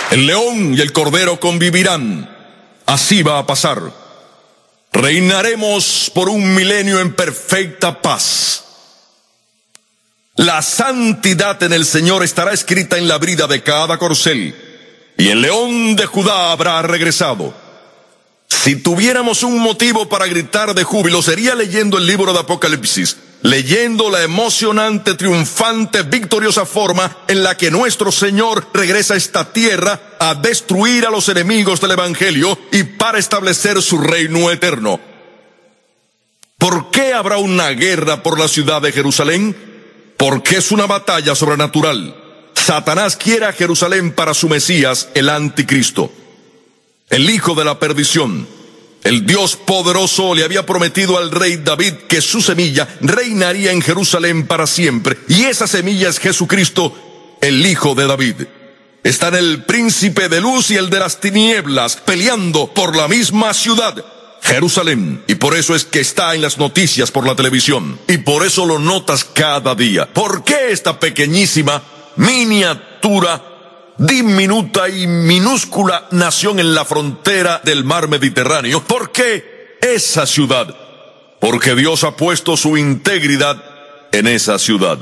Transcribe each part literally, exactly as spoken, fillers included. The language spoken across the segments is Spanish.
El león y el cordero convivirán. Así va a pasar. Reinaremos por un milenio en perfecta paz. La santidad en el Señor estará escrita en la brida de cada corcel, y el león de Judá habrá regresado. Si tuviéramos un motivo para gritar de júbilo, sería leyendo el libro de Apocalipsis, leyendo la emocionante, triunfante, victoriosa forma en la que nuestro Señor regresa a esta tierra a destruir a los enemigos del Evangelio y para establecer su reino eterno. ¿Por qué habrá una guerra por la ciudad de Jerusalén? Porque es una batalla sobrenatural. Satanás quiere a Jerusalén para su Mesías, el anticristo, el hijo de la perdición. El Dios poderoso le había prometido al rey David que su semilla reinaría en Jerusalén para siempre. Y esa semilla es Jesucristo, el hijo de David. Están el príncipe de luz y el de las tinieblas peleando por la misma ciudad, Jerusalén. Y por eso es que está en las noticias por la televisión. Y por eso lo notas cada día. ¿Por qué esta pequeñísima, miniatura, diminuta y minúscula nación en la frontera del mar Mediterráneo? ¿Por qué esa ciudad? Porque Dios ha puesto su integridad en esa ciudad.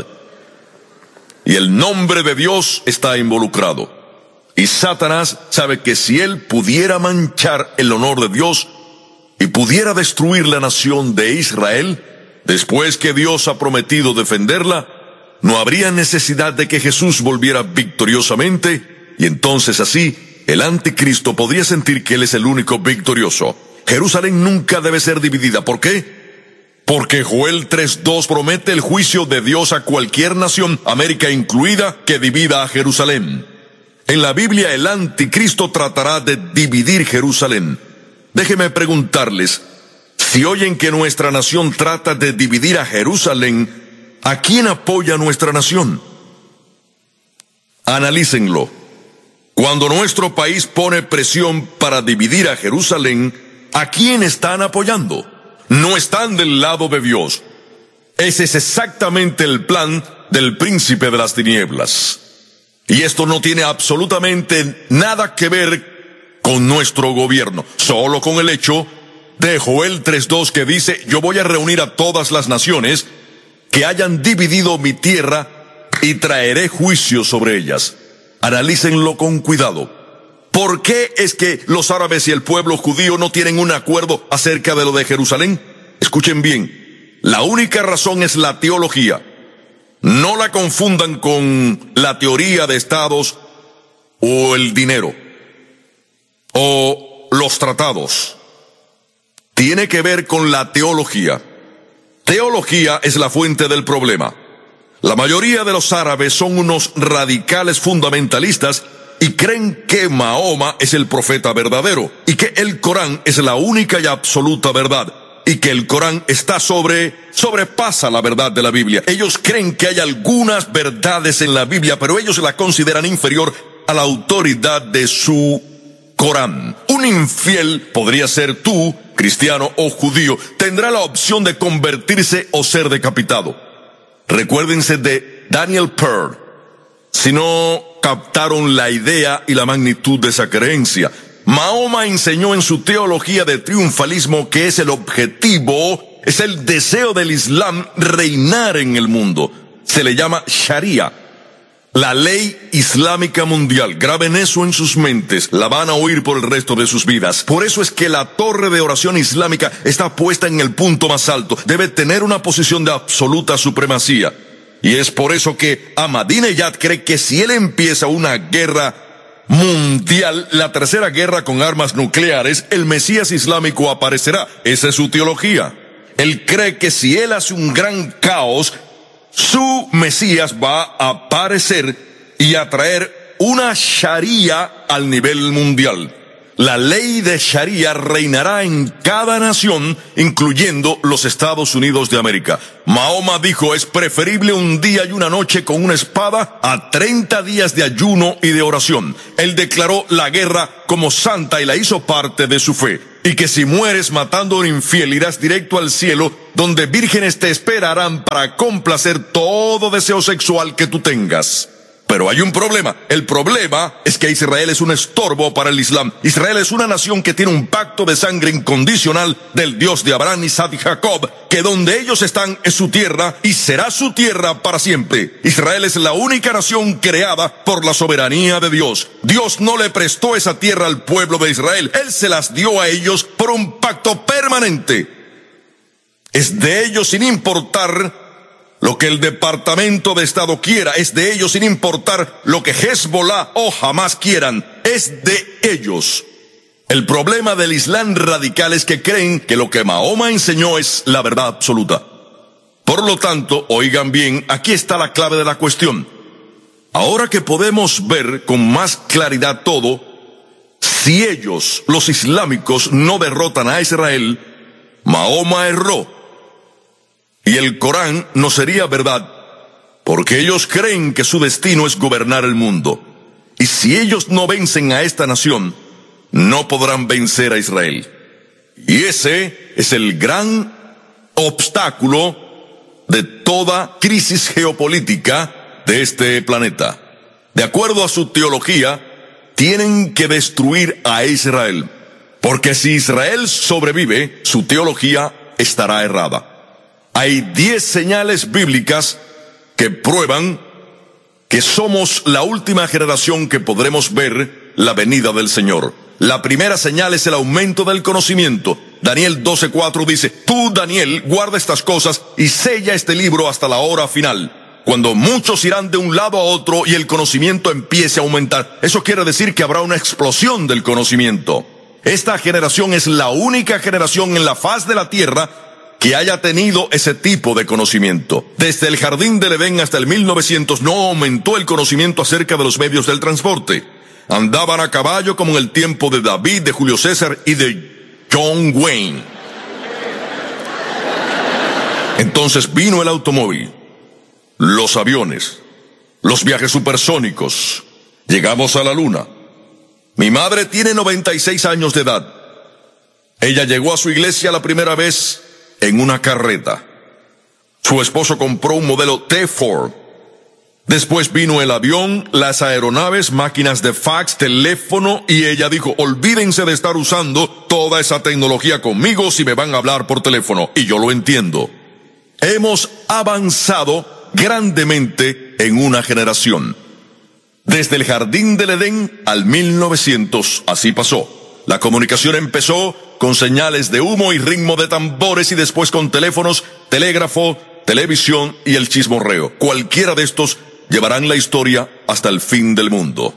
Y el nombre de Dios está involucrado. Y Satanás sabe que si él pudiera manchar el honor de Dios y pudiera destruir la nación de Israel, después que Dios ha prometido defenderla, no habría necesidad de que Jesús volviera victoriosamente, y entonces así el anticristo podría sentir que él es el único victorioso. Jerusalén nunca debe ser dividida. ¿Por qué? Porque Joel tres dos promete el juicio de Dios a cualquier nación, América incluida, que divida a Jerusalén. En la Biblia el anticristo tratará de dividir Jerusalén. Déjenme preguntarles, si oyen que nuestra nación trata de dividir a Jerusalén, ¿a quién apoya nuestra nación? Analícenlo. Cuando nuestro país pone presión para dividir a Jerusalén, ¿a quién están apoyando? No están del lado de Dios. Ese es exactamente el plan del príncipe de las tinieblas. Y esto no tiene absolutamente nada que ver con nuestro gobierno, solo con el hecho de Joel tres dos que dice: yo voy a reunir a todas las naciones que hayan dividido mi tierra y traeré juicio sobre ellas. Analícenlo con cuidado. ¿Por qué es que los árabes y el pueblo judío no tienen un acuerdo acerca de lo de Jerusalén? Escuchen bien, la única razón es la teología. No la confundan con la teoría de estados o el dinero o los tratados. Tiene que ver con la teología. Teología es la fuente del problema. La mayoría de los árabes son unos radicales fundamentalistas y creen que Mahoma es el profeta verdadero y que el Corán es la única y absoluta verdad y que el Corán está sobre, sobrepasa la verdad de la Biblia. Ellos creen que hay algunas verdades en la Biblia, pero ellos la consideran inferior a la autoridad de su Corán. Un infiel, podría ser tú, cristiano o judío, tendrá la opción de convertirse o ser decapitado. Recuérdense de Daniel Pearl, si no captaron la idea y la magnitud de esa creencia. Mahoma enseñó en su teología de triunfalismo que es el objetivo, es el deseo del Islam reinar en el mundo. Se le llama Sharia, la ley islámica mundial. Graben eso en sus mentes, la van a oír por el resto de sus vidas. Por eso es que la torre de oración islámica está puesta en el punto más alto. Debe tener una posición de absoluta supremacía. Y es por eso que Ahmadinejad cree que si él empieza una guerra mundial, la tercera guerra con armas nucleares, el Mesías islámico aparecerá. Esa es su teología. Él cree que si él hace un gran caos, su Mesías va a aparecer y a traer una Sharia al nivel mundial. La ley de Sharia reinará en cada nación, incluyendo los Estados Unidos de América. Mahoma dijo: es preferible un día y una noche con una espada a treinta días de ayuno y de oración. Él declaró la guerra como santa y la hizo parte de su fe. Y que si mueres matando a un infiel, irás directo al cielo, donde vírgenes te esperarán para complacer todo deseo sexual que tú tengas. Pero hay un problema. El problema es que Israel es un estorbo para el Islam. Israel es una nación que tiene un pacto de sangre incondicional del Dios de Abraham, Isaac y Jacob, que donde ellos están es su tierra y será su tierra para siempre. Israel es la única nación creada por la soberanía de Dios. Dios no le prestó esa tierra al pueblo de Israel. Él se las dio a ellos por un pacto permanente. Es de ellos sin importar lo que el Departamento de Estado quiera, es de ellos sin importar lo que Hezbollah o Hamas quieran, es de ellos. El problema del Islam radical es que creen que lo que Mahoma enseñó es la verdad absoluta. Por lo tanto, oigan bien, aquí está la clave de la cuestión. Ahora que podemos ver con más claridad todo, si ellos, los islámicos, no derrotan a Israel, Mahoma erró. Y el Corán no sería verdad, porque ellos creen que su destino es gobernar el mundo. Y si ellos no vencen a esta nación, no podrán vencer a Israel. Y ese es el gran obstáculo de toda crisis geopolítica de este planeta. De acuerdo a su teología, tienen que destruir a Israel, porque si Israel sobrevive, su teología estará errada. Hay diez señales bíblicas que prueban que somos la última generación que podremos ver la venida del Señor. La primera señal es el aumento del conocimiento. Daniel doce cuatro dice, tú, Daniel, guarda estas cosas y sella este libro hasta la hora final, cuando muchos irán de un lado a otro y el conocimiento empiece a aumentar. Eso quiere decir que habrá una explosión del conocimiento. Esta generación es la única generación en la faz de la tierra que haya tenido ese tipo de conocimiento. Desde el Jardín del Edén hasta el mil novecientos no aumentó el conocimiento acerca de los medios del transporte. Andaban a caballo como en el tiempo de David, de Julio César y de John Wayne. Entonces vino el automóvil, los aviones, los viajes supersónicos. Llegamos a la luna. Mi madre tiene noventa y seis años de edad. Ella llegó a su iglesia la primera vez en una carreta. Su esposo compró un modelo T Ford. Después vino el avión, las aeronaves, máquinas de fax, teléfono, y ella dijo, olvídense de estar usando toda esa tecnología conmigo si me van a hablar por teléfono. Y yo lo entiendo. Hemos avanzado grandemente en una generación. Desde el Jardín del Edén al mil novecientos, así pasó. La comunicación empezó con señales de humo y ritmo de tambores y después con teléfonos, telégrafo, televisión y el chismorreo. Cualquiera de estos llevarán la historia hasta el fin del mundo.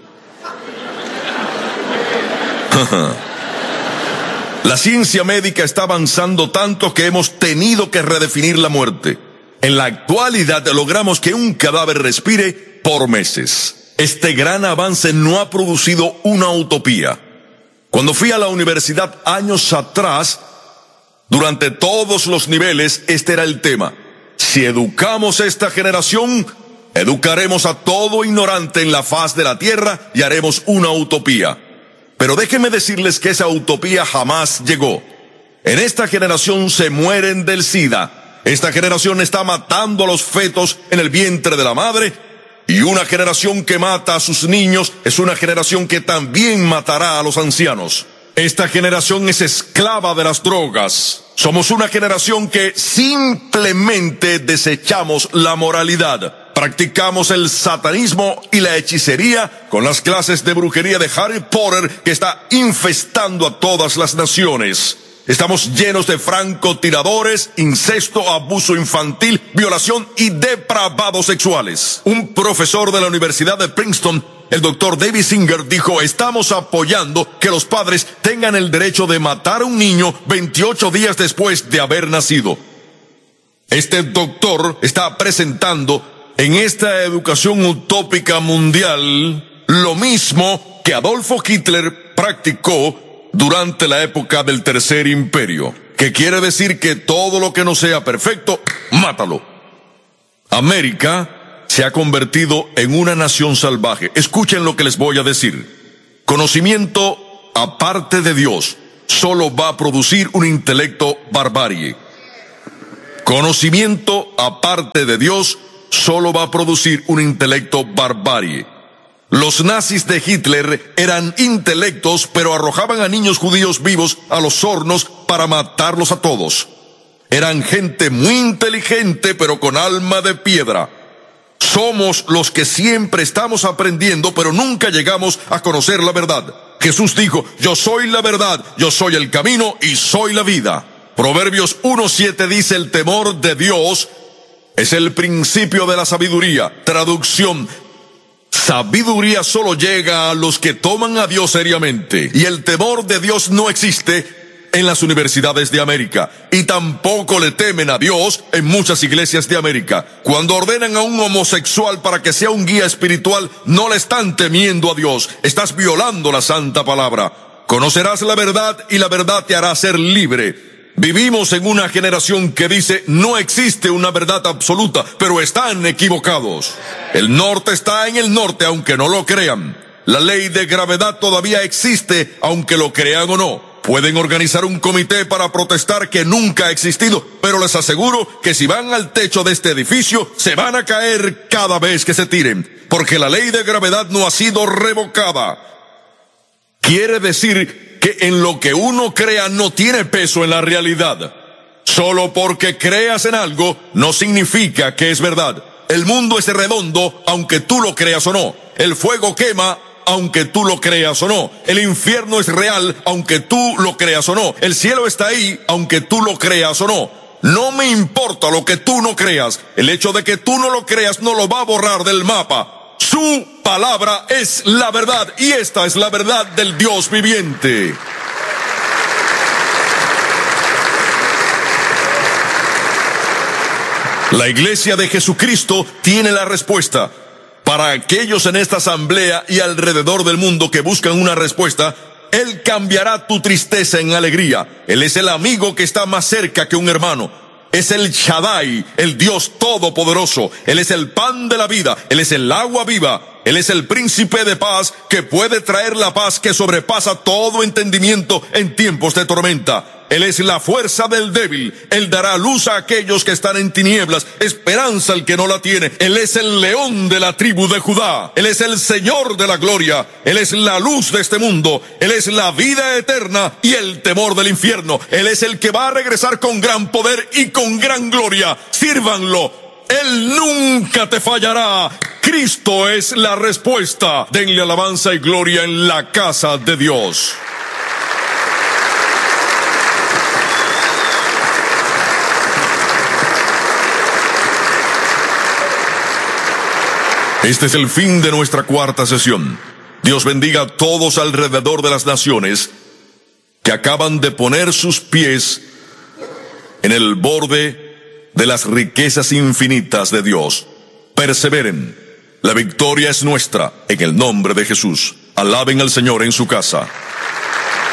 La ciencia médica está avanzando tanto que hemos tenido que redefinir la muerte. En la actualidad logramos que un cadáver respire por meses. Este gran avance no ha producido una utopía. Cuando fui a la universidad años atrás, durante todos los niveles, este era el tema. Si educamos a esta generación, educaremos a todo ignorante en la faz de la tierra y haremos una utopía. Pero déjenme decirles que esa utopía jamás llegó. En esta generación se mueren del SIDA. Esta generación está matando a los fetos en el vientre de la madre. Y una generación que mata a sus niños es una generación que también matará a los ancianos. Esta generación es esclava de las drogas. Somos una generación que simplemente desechamos la moralidad. Practicamos el satanismo y la hechicería con las clases de brujería de Harry Potter que está infestando a todas las naciones. Estamos llenos de francotiradores, incesto, abuso infantil, violación y depravados sexuales. Un profesor de la Universidad de Princeton, el doctor David Singer, dijo, estamos apoyando que los padres tengan el derecho de matar a un niño veintiocho días después de haber nacido. Este doctor está presentando en esta educación utópica mundial lo mismo que Adolfo Hitler practicó durante la época del Tercer Imperio, que quiere decir que todo lo que no sea perfecto, mátalo. América se ha convertido en una nación salvaje. Escuchen lo que les voy a decir. Conocimiento aparte de Dios solo va a producir un intelecto barbarie. Conocimiento aparte de Dios solo va a producir un intelecto barbarie. Los nazis de Hitler eran intelectos, pero arrojaban a niños judíos vivos a los hornos para matarlos a todos. Eran gente muy inteligente, pero con alma de piedra. Somos los que siempre estamos aprendiendo, pero nunca llegamos a conocer la verdad. Jesús dijo, yo soy la verdad, yo soy el camino y soy la vida. Proverbios uno siete dice, el temor de Dios es el principio de la sabiduría. Traducción, sabiduría solo llega a los que toman a Dios seriamente. Y el temor de Dios no existe en las universidades de América, y tampoco le temen a Dios en muchas iglesias de América. Cuando ordenan a un homosexual para que sea un guía espiritual, no le están temiendo a Dios. Estás violando la santa palabra. Conocerás la verdad y la verdad te hará ser libre. Vivimos en una generación que dice, no existe una verdad absoluta, pero están equivocados. El norte está en el norte, aunque no lo crean. La ley de gravedad todavía existe, aunque lo crean o no. Pueden organizar un comité para protestar que nunca ha existido, pero les aseguro que si van al techo de este edificio, se van a caer cada vez que se tiren, porque la ley de gravedad no ha sido revocada. Quiere decir que en lo que uno crea no tiene peso en la realidad. Solo porque creas en algo no significa que es verdad. El mundo es redondo, aunque tú lo creas o no. El fuego quema, aunque tú lo creas o no. El infierno es real, aunque tú lo creas o no. El cielo está ahí, aunque tú lo creas o no. No me importa lo que tú no creas. El hecho de que tú no lo creas no lo va a borrar del mapa. Su palabra es la verdad, y esta es la verdad del Dios viviente. La iglesia de Jesucristo tiene la respuesta. Para aquellos en esta asamblea y alrededor del mundo que buscan una respuesta, Él cambiará tu tristeza en alegría. Él es el amigo que está más cerca que un hermano. Es el Shaddai, el Dios todopoderoso. Él es el pan de la vida. Él es el agua viva. Él es el príncipe de paz que puede traer la paz que sobrepasa todo entendimiento en tiempos de tormenta. Él es la fuerza del débil. Él dará luz a aquellos que están en tinieblas, esperanza al que no la tiene. Él es el león de la tribu de Judá. Él es el Señor de la gloria. Él es la luz de este mundo. Él es la vida eterna y el temor del infierno. Él es el que va a regresar con gran poder y con gran gloria. Sírvanlo. Él nunca te fallará. Cristo es la respuesta. Denle alabanza y gloria en la casa de Dios. Este es el fin de nuestra cuarta sesión. Dios bendiga a todos alrededor de las naciones que acaban de poner sus pies en el borde de las riquezas infinitas de Dios. Perseveren. La victoria es nuestra en el nombre de Jesús. Alaben al Señor en su casa.